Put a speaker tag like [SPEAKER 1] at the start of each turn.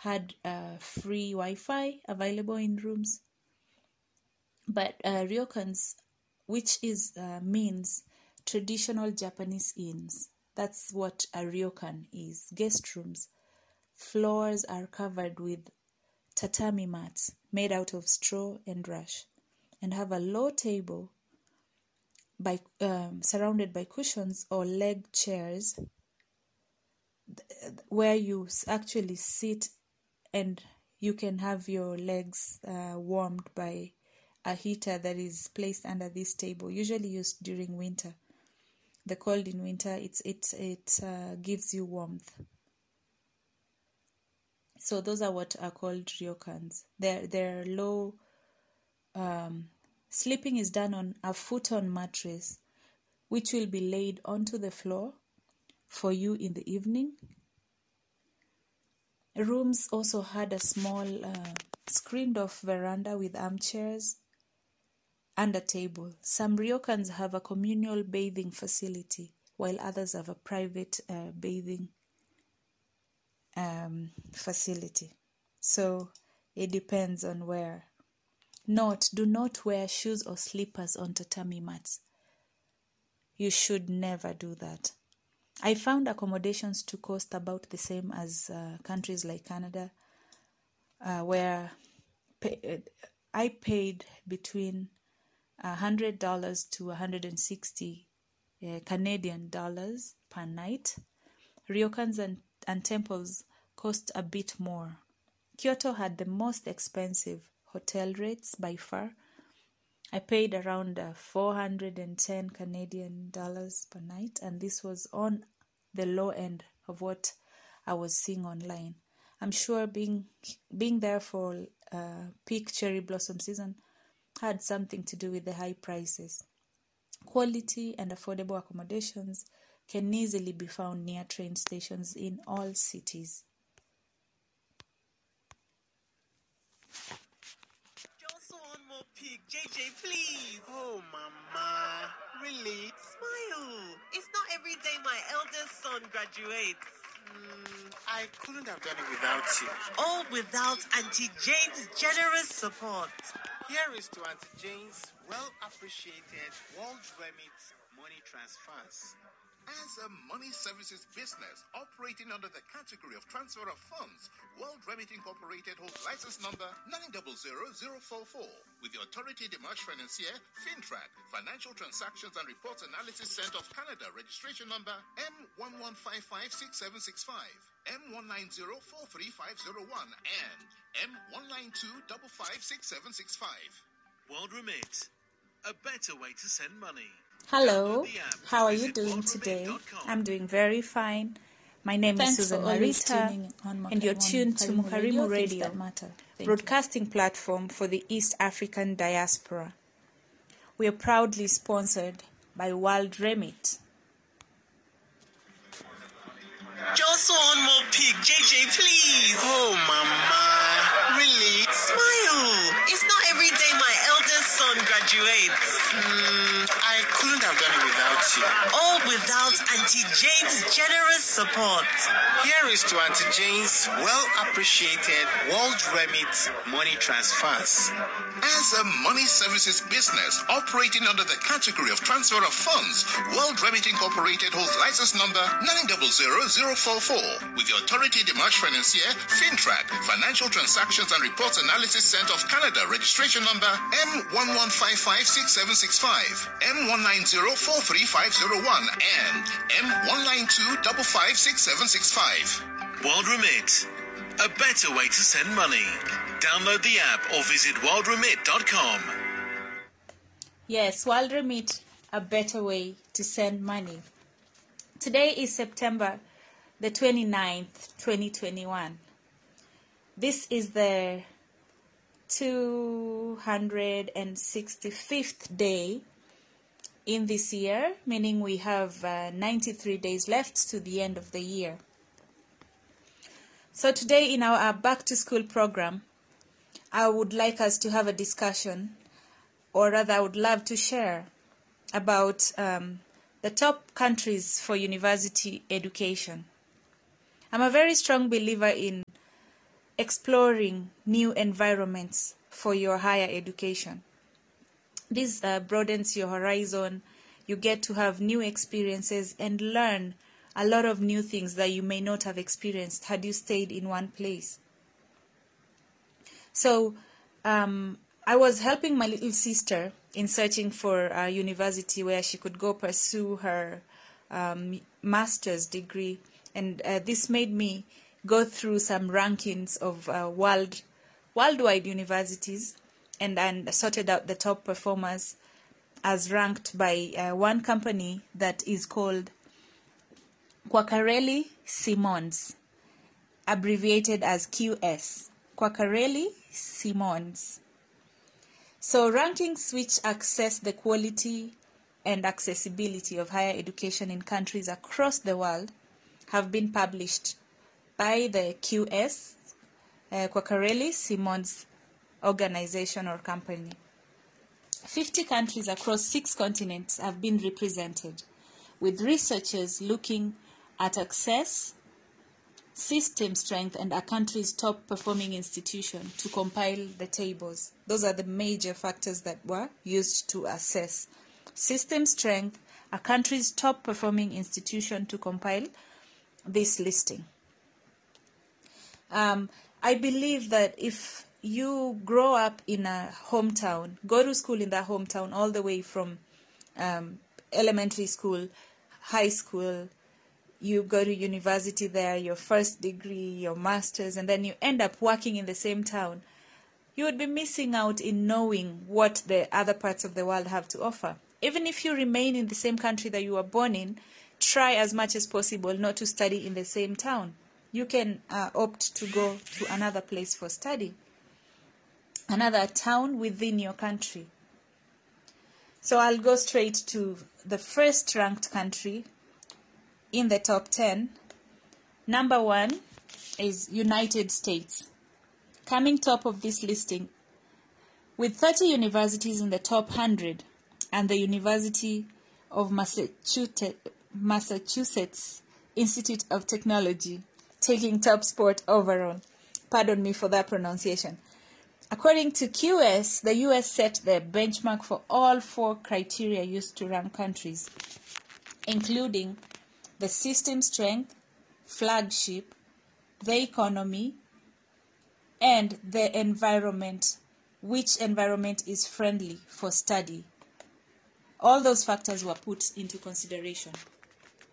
[SPEAKER 1] had free Wi-Fi available in rooms. But ryokans, which means traditional Japanese inns. That's what a ryokan is. Guest rooms. Floors are covered with tatami mats made out of straw and rush, and have a low table surrounded by cushions or leg chairs where you actually sit and you can have your legs warmed by a heater that is placed under this table, usually used during winter. The cold in winter, it gives you warmth. So those are what are called ryokans. They're low. Sleeping is done on a futon mattress, which will be laid onto the floor for you in the evening. Rooms also had a small screened-off veranda with armchairs and a table. Some ryokans have a communal bathing facility, while others have a private bathing facility. So it depends on where. Note, do not wear shoes or slippers on tatami mats. You should never do that. I found accommodations to cost about the same as countries like Canada, where I paid between $100 to $160 Canadian dollars per night. Ryokans and temples cost a bit more. Kyoto had the most expensive hotel rates by far. I paid around 410 Canadian dollars per night, and this was on the low end of what I was seeing online. I'm sure being there for peak cherry blossom season had something to do with the high prices. Quality and affordable accommodations can easily be found near train stations in all cities.
[SPEAKER 2] Pig, JJ, please. Oh, Mama. Really? Smile. It's not every day my eldest son graduates. I couldn't have done it without you. All without Auntie Jane's generous support. Here is to Auntie Jane's well-appreciated World Remit money transfers.
[SPEAKER 3] As a money services business operating under the category of transfer of funds, World Remit Incorporated holds license number 900044 with the Autorité des Marchés Financiers, FINTRAC, Financial Transactions and Reports Analysis Center of Canada, registration number M11556765, M19043501, and M192556765.
[SPEAKER 2] World Remit, a better way to send money.
[SPEAKER 1] Hello, how are you doing today? I'm doing very fine. My name is Susan Marita, and you're tuned to Mukarimu Radio, broadcasting platform for the East African diaspora. We are proudly sponsored by World Remit.
[SPEAKER 2] Just one more pig, JJ, please. Oh, Mama. Really? Smile. It's not every day my eldest son graduates. I couldn't have done it without you. All without Auntie Jane's generous support. Here is to Auntie Jane's well-appreciated World Remit money transfers.
[SPEAKER 3] As a money services business operating under the category of transfer of funds, World Remit Incorporated holds license number 900044 with the Autorité des Marchés Financiers, FINTRAC, Financial Transactions and Reports Analysis Center of Canada, registration number M11556765, M190435001, and M192556765.
[SPEAKER 2] World Remit, a better way to send money. Download the app or visit worldremit.com.
[SPEAKER 1] Yes, World Remit, a better way to send money. Today is September the 29th, 2021. This is the 265th day in this year, meaning we have 93 days left to the end of the year. So today in our back to school program, I would like us to have a discussion, or rather I would love to share about the top countries for university education. I'm a very strong believer in exploring new environments for your higher education. This broadens your horizon. You get to have new experiences and learn a lot of new things that you may not have experienced had you stayed in one place. So I was helping my little sister in searching for a university where she could go pursue her master's degree. And this made me go through some rankings of worldwide universities and sorted out the top performers as ranked by one company that is called Quacquarelli Simons, abbreviated as QS. Quacquarelli Simons. So rankings which assess the quality and accessibility of higher education in countries across the world have been published by the QS, Quacquarelli Simons organization or company. 50 countries across 6 continents have been represented, with researchers looking at access, system strength, and a country's top performing institution to compile the tables. Those are the major factors that were used to assess system strength, a country's top performing institution to compile this listing. I believe that if you grow up in a hometown, go to school in that hometown all the way from elementary school, high school, you go to university there, your first degree, your master's, and then you end up working in the same town, you would be missing out in knowing what the other parts of the world have to offer. Even if you remain in the same country that you were born in, try as much as possible not to study in the same town. You can opt to go to another place for study, another town within your country. So I'll go straight to the first ranked country in the top 10. Number 1 is United States. Coming top of this listing with 30 universities in the top 100 and the University of Massachusetts Institute of Technology taking top spot overall. Pardon me for that pronunciation. According to QS, the US set the benchmark for all 4 criteria used to rank countries, including the system strength, flagship, the economy, and the environment, which environment is friendly for study. All those factors were put into consideration.